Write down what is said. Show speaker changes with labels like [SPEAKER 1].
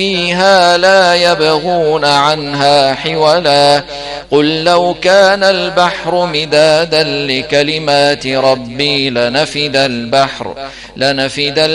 [SPEAKER 1] فيها لا يبغون عنها حولا قل لو كان البحر مدادا لكلمات ربي لنفد البحر